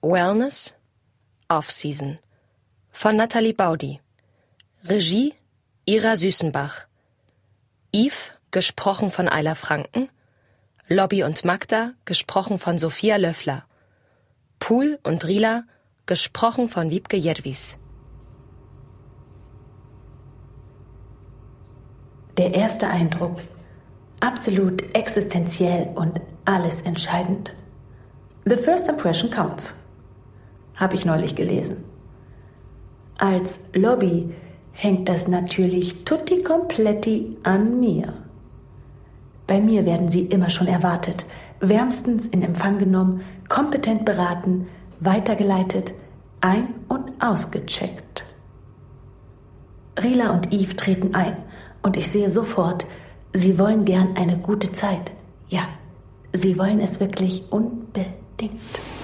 Wellness Off-Season von Nathalie Baudi. Regie Ira Süßenbach. Yves, gesprochen von Ayla Franken. Lobby und Magda, gesprochen von Sophia Löffler. Pool und Rila, gesprochen von Wiebke Jedwies. Der erste Eindruck. Absolut existenziell und alles entscheidend. The first impression counts. Habe ich neulich gelesen. Als Lobby hängt das natürlich tutti kompletti an mir. Bei mir werden Sie immer schon erwartet, wärmstens in Empfang genommen, kompetent beraten, weitergeleitet, ein- und ausgecheckt. Rila und Yves treten ein und ich sehe sofort, Sie wollen gern eine gute Zeit. Ja, Sie wollen es wirklich unbedingt.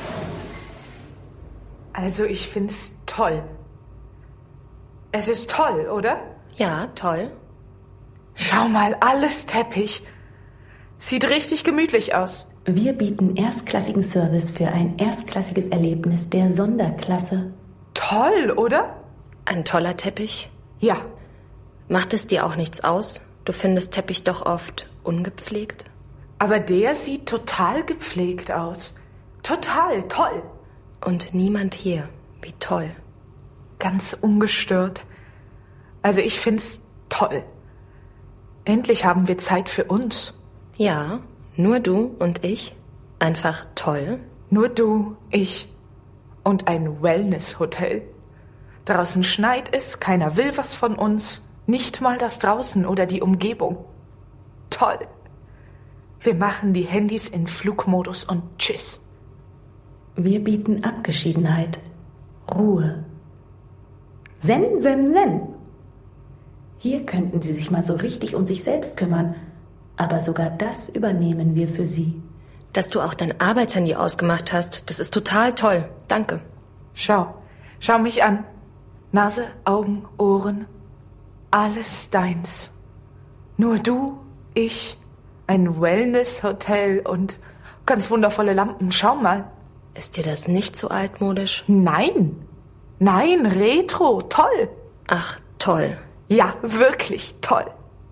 Also ich find's toll. Es ist toll, oder? Ja, toll. Schau mal, alles Teppich. Sieht richtig gemütlich aus. Wir bieten erstklassigen Service für ein erstklassiges Erlebnis der Sonderklasse. Toll, oder? Ein toller Teppich. Ja. Macht es dir auch nichts aus? Du findest Teppich doch oft ungepflegt. Aber der sieht total gepflegt aus. Total toll. Und niemand hier. Wie toll. Ganz ungestört. Also ich find's toll. Endlich haben wir Zeit für uns. Ja, nur du und ich. Einfach toll. Nur du, ich und ein Wellness-Hotel. Draußen schneit es, keiner will was von uns. Nicht mal das Draußen oder die Umgebung. Toll. Wir machen die Handys in Flugmodus und tschüss. Wir bieten Abgeschiedenheit, Ruhe. Zen, zen, zen. Hier könnten Sie sich mal so richtig um sich selbst kümmern. Aber sogar das übernehmen wir für Sie. Dass du auch dein Arbeitshandy ausgemacht hast, das ist total toll. Danke. Schau mich an. Nase, Augen, Ohren. Alles deins. Nur du, ich, ein Wellness-Hotel und ganz wundervolle Lampen. Schau mal. Ist dir das nicht so altmodisch? Nein, retro, toll. Ach, toll. Ja, wirklich toll.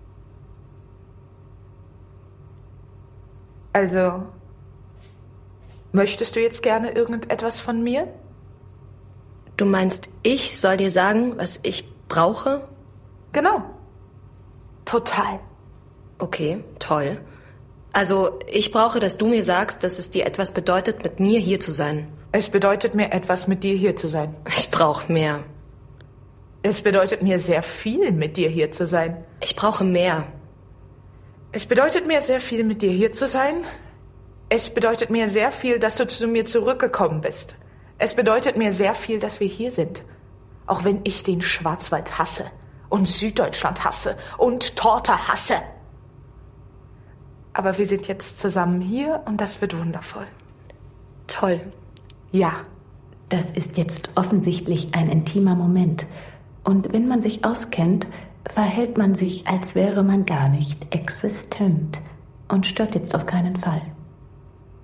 Also, möchtest du jetzt gerne irgendetwas von mir? Du meinst, ich soll dir sagen, was ich brauche? Genau. Total. Okay, toll. Also, ich brauche, dass du mir sagst, dass es dir etwas bedeutet, mit mir hier zu sein. Es bedeutet mir etwas, mit dir hier zu sein. Ich brauche mehr. Es bedeutet mir sehr viel, mit dir hier zu sein. Ich brauche mehr. Es bedeutet mir sehr viel, mit dir hier zu sein. Es bedeutet mir sehr viel, dass du zu mir zurückgekommen bist. Es bedeutet mir sehr viel, dass wir hier sind. Auch wenn ich den Schwarzwald hasse und Süddeutschland hasse und Torte hasse. Aber wir sind jetzt zusammen hier und das wird wundervoll. Toll. Ja. Das ist jetzt offensichtlich ein intimer Moment. Und wenn man sich auskennt, verhält man sich, als wäre man gar nicht existent und stört jetzt auf keinen Fall.